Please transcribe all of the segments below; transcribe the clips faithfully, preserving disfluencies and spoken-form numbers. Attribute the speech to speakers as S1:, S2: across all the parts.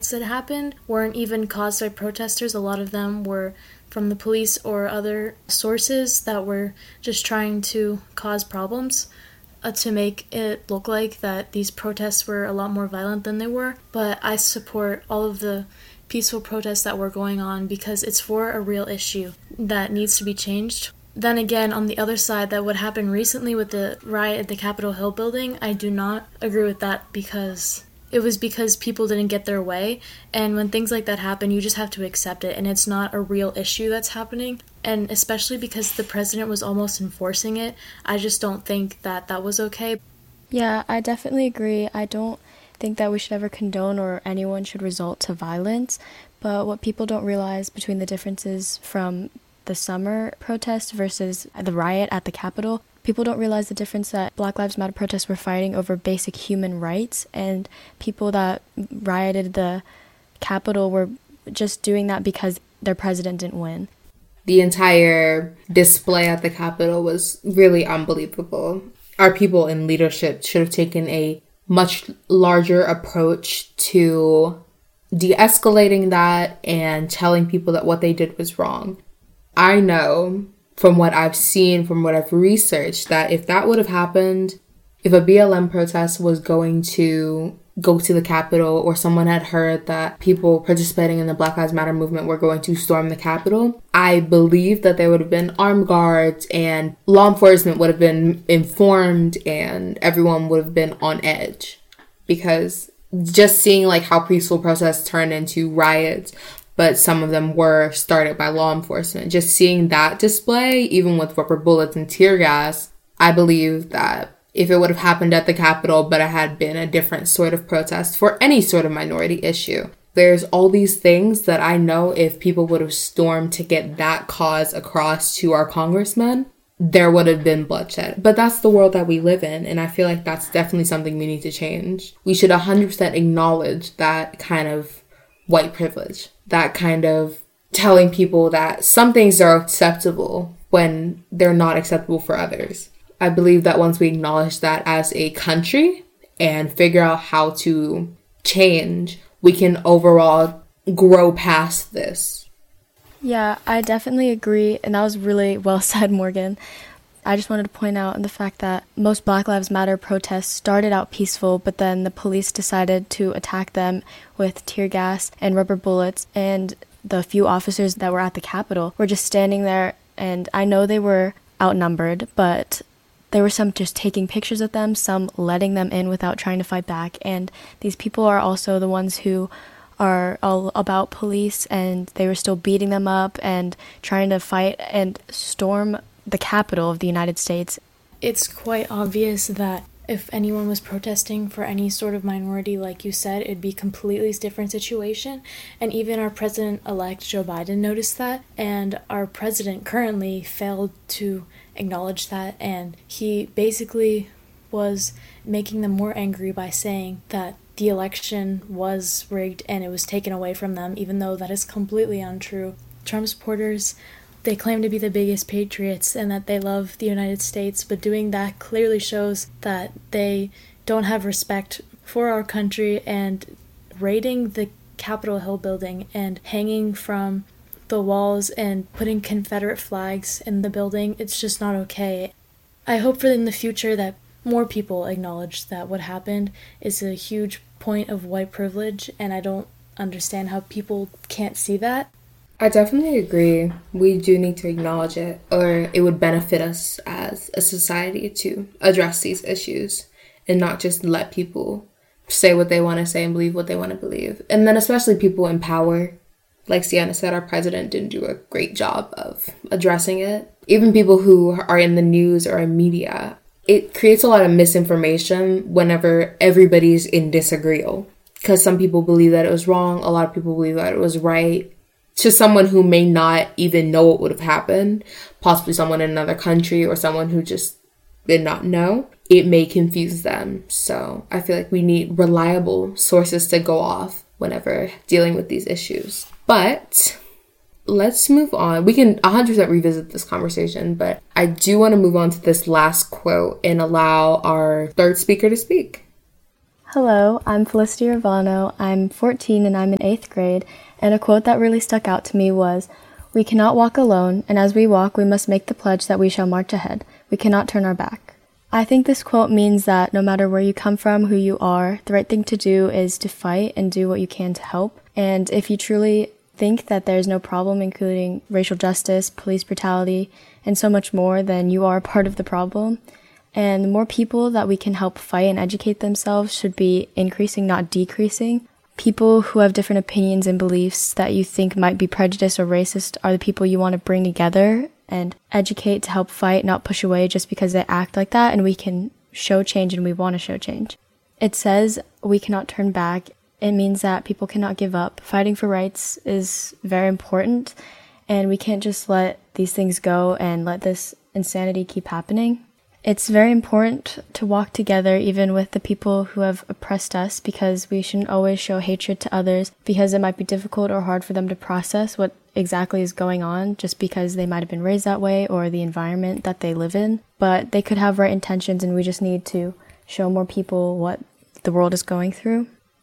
S1: riots that happened weren't even caused by protesters. A lot of them were from the police or other sources that were just trying to cause problems uh, to make it look like that these protests were a lot more violent than they were. But I support all of the peaceful protests that were going on because it's for a real issue that needs to be changed. Then again, on the other side, that what happened recently with the riot at the Capitol Hill building, I do not agree with that because it was because people didn't get their way. And when things like that happen, you just have to accept it. And it's not a real issue that's happening. And especially because the president was almost enforcing it, I just don't think that that was okay.
S2: Yeah, I definitely agree. I don't think that we should ever condone or anyone should resort to violence. But what people don't realize between the differences from the summer protest versus the riot at the Capitol, people don't realize the difference that Black Lives Matter protests were fighting over basic human rights, and people that rioted the Capitol were just doing that because their president didn't win.
S3: The entire display at the Capitol was really unbelievable. Our people in leadership should have taken a much larger approach to de-escalating that and telling people that what they did was wrong. I know from what I've seen, from what I've researched, that if that would have happened, if a B L M protest was going to go to the Capitol, or someone had heard that people participating in the Black Lives Matter movement were going to storm the Capitol, I believe that there would have been armed guards and law enforcement would have been informed and everyone would have been on edge. Because just seeing like how peaceful protests turn into riots, but some of them were started by law enforcement. Just seeing that display, even with rubber bullets and tear gas, I believe that if it would have happened at the Capitol, but it had been a different sort of protest for any sort of minority issue, there's all these things that I know if people would have stormed to get that cause across to our congressmen, there would have been bloodshed. But that's the world that we live in, and I feel like that's definitely something we need to change. We should one hundred percent acknowledge that kind of white privilege, that kind of telling people that some things are acceptable when they're not acceptable for others. I believe that once we acknowledge that as a country and figure out how to change, we can overall grow past this.
S2: Yeah, I definitely agree, and that was really well said, Morgan. I just wanted to point out the fact that most Black Lives Matter protests started out peaceful, but then the police decided to attack them with tear gas and rubber bullets, and the few officers that were at the Capitol were just standing there, and I know they were outnumbered, but there were some just taking pictures of them, some letting them in without trying to fight back, and these people are also the ones who are all about police, and they were still beating them up and trying to fight and storm the capital of the United States.
S1: It's quite obvious that if anyone was protesting for any sort of minority, like you said, it'd be a completely different situation. And even our president-elect Joe Biden noticed that, and our president currently failed to acknowledge that, and he basically was making them more angry by saying that the election was rigged and it was taken away from them, even though that is completely untrue. Trump supporters, they claim to be the biggest patriots and that they love the United States, but doing that clearly shows that they don't have respect for our country, and raiding the Capitol Hill building and hanging from the walls and putting Confederate flags in the building, it's just not okay. I hope for in the future that more people acknowledge that what happened is a huge point of white privilege, and I don't understand how people can't see that.
S3: I definitely agree. We do need to acknowledge it, or it would benefit us as a society to address these issues and not just let people say what they want to say and believe what they want to believe. And then especially people in power. Like Sienna said, our president didn't do a great job of addressing it. Even people who are in the news or in media, it creates a lot of misinformation whenever everybody's in disagreeal. Because some people believe that it was wrong, a lot of people believe that it was right. To someone who may not even know what would have happened, possibly someone in another country or someone who just did not know, it may confuse them. So I feel like we need reliable sources to go off whenever dealing with these issues. But let's move on. We can one hundred percent revisit this conversation, but I do want to move on to this last quote and allow our third speaker to speak.
S2: Hello, I'm Felicity Urbano. I'm fourteen and I'm in eighth grade, and a quote that really stuck out to me was, "We cannot walk alone, and as we walk, we must make the pledge that we shall march ahead. We cannot turn our back." I think this quote means that no matter where you come from, who you are, the right thing to do is to fight and do what you can to help. And if you truly think that there's no problem, including racial justice, police brutality, and so much more, then you are part of the problem. And the more people that we can help fight and educate themselves should be increasing, not decreasing. People who have different opinions and beliefs that you think might be prejudiced or racist are the people you want to bring together and educate to help fight, not push away just because they act like that, and we can show change and we want to show change. It says we cannot turn back. It means that people cannot give up. Fighting for rights is very important, and we can't just let these things go and let this insanity keep happening. It's very important to walk together even with the people who have oppressed us, because we shouldn't always show hatred to others because it might be difficult or hard for them to process what exactly is going on just because they might have been raised that way or the environment that they live in. But they could have right intentions, and we just need to show more people what the world is going through.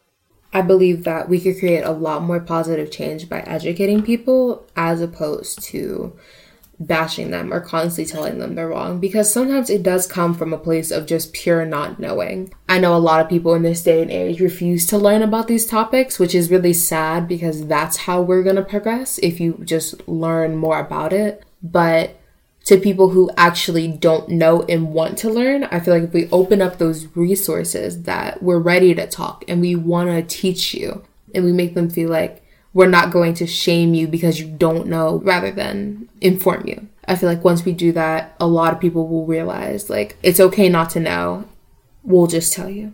S3: I believe that we could create a lot more positive change by educating people as opposed to bashing them or constantly telling them they're wrong, because sometimes it does come from a place of just pure not knowing. I know a lot of people in this day and age refuse to learn about these topics, which is really sad because that's how we're going to progress if you just learn more about it. But to people who actually don't know and want to learn, I feel like if we open up those resources that we're ready to talk and we want to teach you, and we make them feel like we're not going to shame you because you don't know rather than inform you. I feel like once we do that, a lot of people will realize, like, it's okay not to know. We'll just tell you.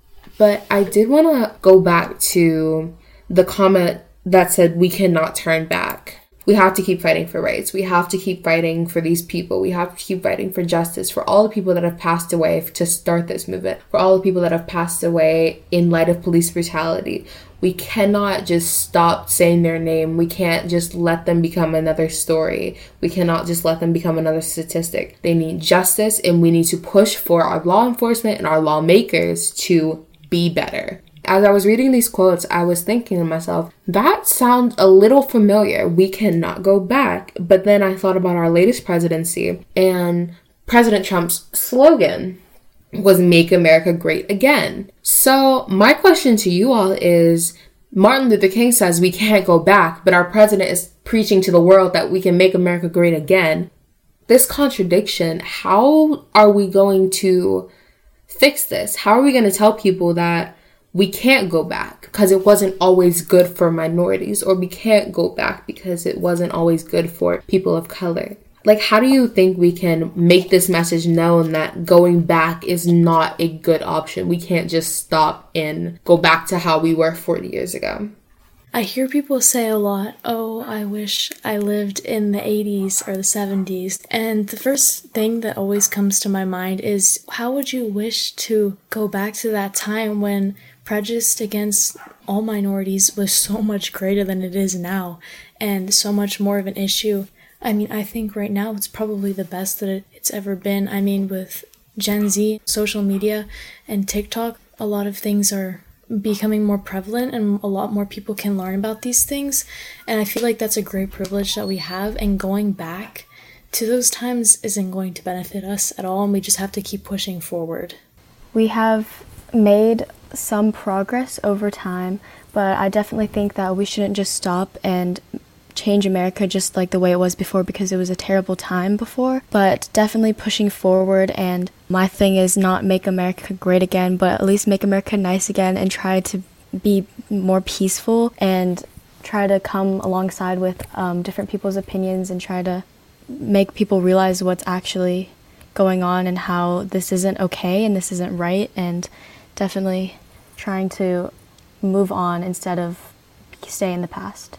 S3: But I did want to go back to the comment that said we cannot turn back. We have to keep fighting for rights. We have to keep fighting for these people. We have to keep fighting for justice, for all the people that have passed away to start this movement, for all the people that have passed away in light of police brutality. We cannot just stop saying their name. We can't just let them become another story. We cannot just let them become another statistic. They need justice, and we need to push for our law enforcement and our lawmakers to be better. As I was reading these quotes, I was thinking to myself, that sounds a little familiar. We cannot go back. But then I thought about our latest presidency, and President Trump's slogan was "Make America Great Again." So my question to you all is, Martin Luther King says we can't go back, but our president is preaching to the world that we can make America great again. This contradiction, how are we going to fix this? How are we going to tell people that we can't go back because it wasn't always good for minorities, or we can't go back because it wasn't always good for people of color? Like, how do you think we can make this message known that going back is not a good option? We can't just stop and go back to how we were forty years ago.
S1: I hear people say a lot, oh, I wish I lived in the eighties or the seventies. And the first thing that always comes to my mind is, how would you wish to go back to that time when prejudice against all minorities was so much greater than it is now, and so much more of an issue? I mean, I think right now it's probably the best that it's ever been. I mean, with Gen Z, social media, and TikTok, a lot of things are becoming more prevalent and a lot more people can learn about these things. And I feel like that's a great privilege that we have, and going back to those times isn't going to benefit us at all, and we just have to keep pushing forward.
S2: We have made some progress over time, but I definitely think that we shouldn't just stop and change America just like the way it was before, because it was a terrible time before, but definitely pushing forward. And my thing is not make America great again, but at least make America nice again, and try to be more peaceful and try to come alongside with um, different people's opinions and try to make people realize what's actually going on and how this isn't okay and this isn't right, and definitely trying to move on instead of stay in the past.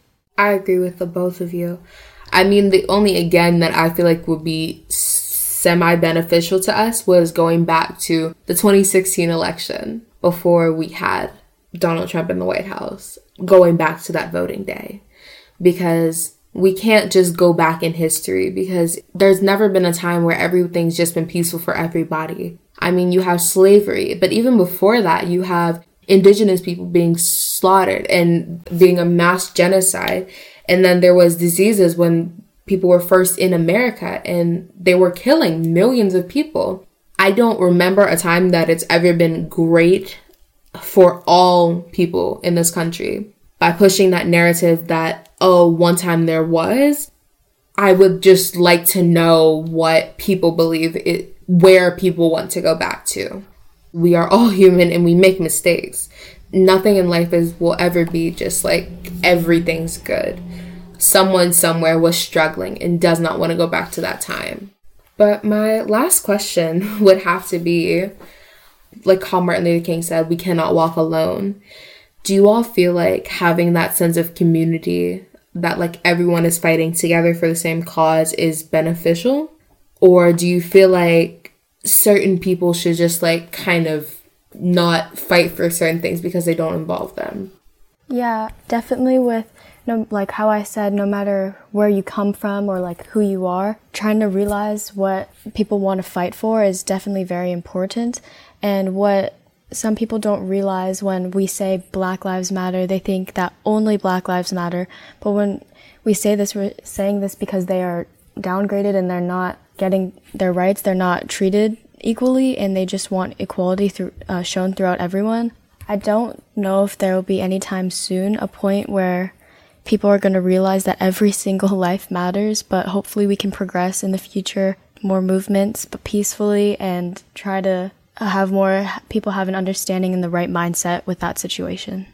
S3: I agree with the both of you. I mean, the only, again, that I feel like would be semi-beneficial to us was going back to the twenty sixteen election before we had Donald Trump in the White House, going back to that voting day. Because we can't just go back in history, because there's never been a time where everything's just been peaceful for everybody. I mean, you have slavery, but even before that, you have indigenous people being slaughtered and being a mass genocide. And then there was diseases when people were first in America and they were killing millions of people. I don't remember a time that it's ever been great for all people in this country by pushing that narrative that, oh, one time there was. I would just like to know what people believe, it, where people want to go back to. We are all human and we make mistakes. Nothing in life is will ever be just like everything's good. Someone somewhere was struggling and does not want to go back to that time. But my last question would have to be, like how Martin Luther King said, we cannot walk alone. Do you all feel like having that sense of community, that like everyone is fighting together for the same cause, is beneficial? Or do you feel like certain people should just like kind of not fight for certain things because they don't involve them?
S2: Yeah, definitely with, no, like how I said, no matter where you come from or like who you are, trying to realize what people want to fight for is definitely very important. And what some people don't realize when we say Black Lives Matter, they think that only Black Lives Matter. But when we say this, we're saying this because they are downgraded and they're not getting their rights, they're not treated equally, and they just want equality through, uh, shown throughout everyone. I don't know if there will be anytime soon a point where people are going to realize that every single life matters, but hopefully we can progress in the future, more movements, but peacefully, and try to have more people have an understanding and the right mindset with that situation.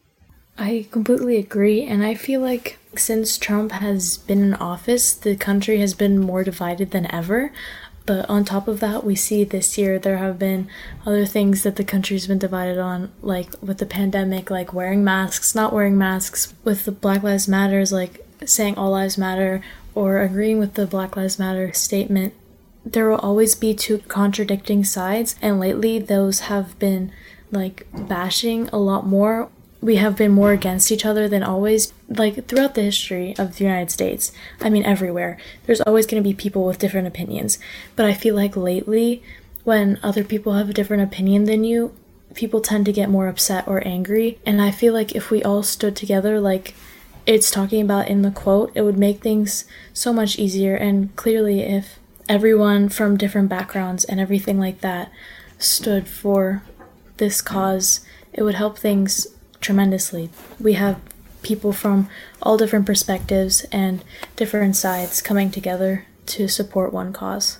S1: I completely agree, and I feel like since Trump has been in office, the country has been more divided than ever. But on top of that, we see this year there have been other things that the country's been divided on, like with the pandemic, like wearing masks, not wearing masks, with the Black Lives Matters, like saying all lives matter, or agreeing with the Black Lives Matter statement. There will always be two contradicting sides, and lately those have been like bashing a lot more. We have been more against each other than always, like throughout the history of the United States. I mean, everywhere. There's always going to be people with different opinions. But I feel like lately, when other people have a different opinion than you, people tend to get more upset or angry. And I feel like if we all stood together, like it's talking about in the quote, it would make things so much easier. And clearly, if everyone from different backgrounds and everything like that stood for this cause, it would help things tremendously. We have people from all different perspectives and different sides coming together to support one cause.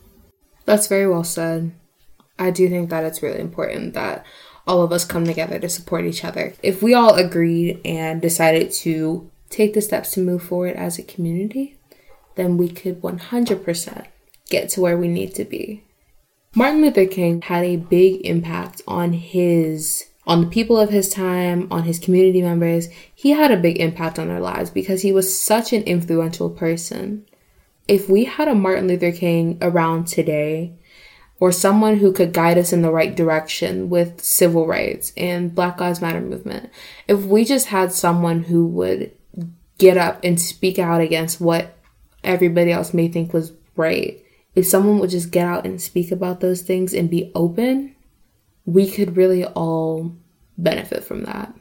S3: That's very well said. I do think that it's really important that all of us come together to support each other. If we all agreed and decided to take the steps to move forward as a community, then we could one hundred percent get to where we need to be. Martin Luther King had a big impact on his on the people of his time, on his community members. He had a big impact on their lives because he was such an influential person. If we had a Martin Luther King around today, or someone who could guide us in the right direction with civil rights and Black Lives Matter movement, if we just had someone who would get up and speak out against what everybody else may think was right, if someone would just get out and speak about those things and be open, we could really all benefit from that.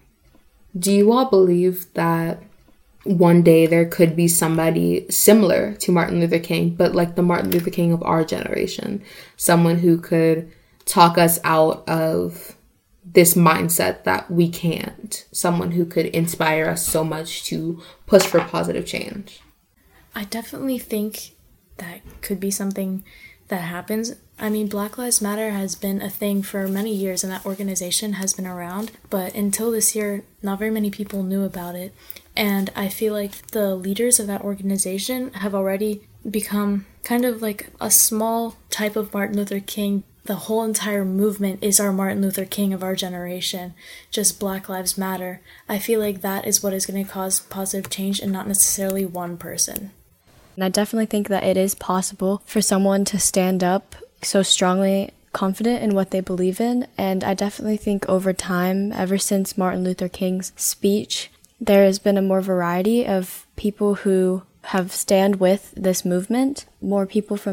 S3: Do you all believe that one day there could be somebody similar to Martin Luther King, but like the Martin Luther King of our generation? Someone who could talk us out of this mindset that we can't. Someone who could inspire us so much to push for positive change.
S1: I definitely think that could be something that happens. I mean, Black Lives Matter has been a thing for many years, and that organization has been around, but until this year, not very many people knew about it. And I feel like the leaders of that organization have already become kind of like a small type of Martin Luther King. The whole entire movement is our Martin Luther King of our generation, just Black Lives Matter. I feel like that is what is going to cause positive change and not necessarily one person.
S2: And I definitely think that it is possible for someone to stand up so strongly, confident in what they believe in. And I definitely think over time, ever since Martin Luther King's speech, there has been a more variety of people who have stand with this movement. More people from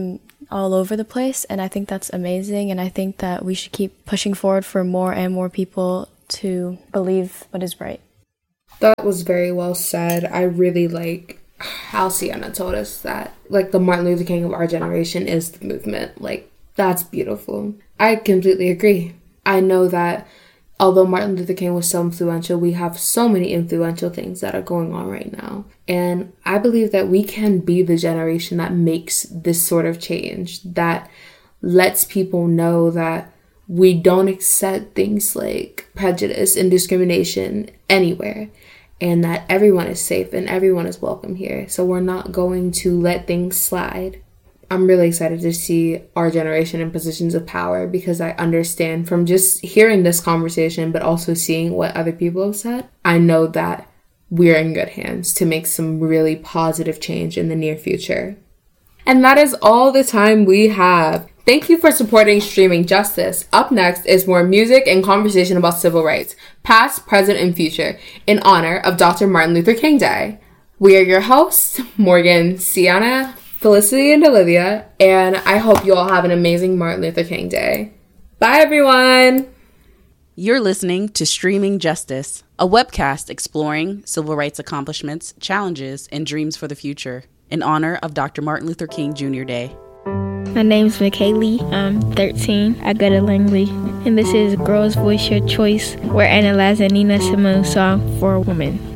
S2: all over the place, and I think that's amazing, and I think that we should keep pushing forward for more and more people to believe what is right.
S3: That was very well said. I really like how Sienna told us that, like, the Martin Luther King of our generation is the movement. Like, that's beautiful. I completely agree. I know that although Martin Luther King was so influential, we have so many influential things that are going on right now. And I believe that we can be the generation that makes this sort of change, that lets people know that we don't accept things like prejudice and discrimination anywhere, and that everyone is safe and everyone is welcome here. So we're not going to let things slide. I'm really excited to see our generation in positions of power, because I understand from just hearing this conversation, but also seeing what other people have said, I know that we're in good hands to make some really positive change in the near future. And that is all the time we have. Thank you for supporting Streaming Justice. Up next is more music and conversation about civil rights, past, present, and future, in honor of Doctor Martin Luther King Day. We are your hosts, Morgan, Sienna, Felicity, and Olivia, and I hope you all have an amazing Martin Luther King Day. Bye, everyone!
S4: You're listening to Streaming Justice, a webcast exploring civil rights accomplishments, challenges, and dreams for the future, in honor of Doctor Martin Luther King Junior Day.
S5: My name's McKaylee. I'm thirteen. I go to Langley. And this is Girls Voice Your Choice. We're analyzing Nina Simone's song For a Woman.